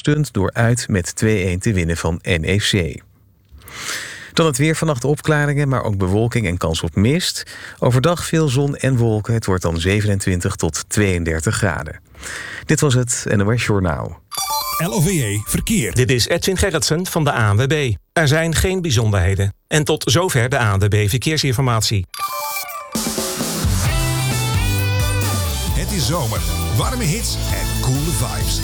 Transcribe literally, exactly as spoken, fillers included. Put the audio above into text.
gesteund door uit met twee-een te winnen van N E C. Dan het weer, vannacht opklaringen, maar ook bewolking en kans op mist. Overdag veel zon en wolken. Het wordt dan zevenentwintig tot tweeëndertig graden. Dit was het N O S Journaal. L O V J Verkeer. Dit is Edwin Gerritsen van de A N W B. Er zijn geen bijzonderheden. En tot zover de A N W B Verkeersinformatie. Het is zomer, warme hits en coole vibes.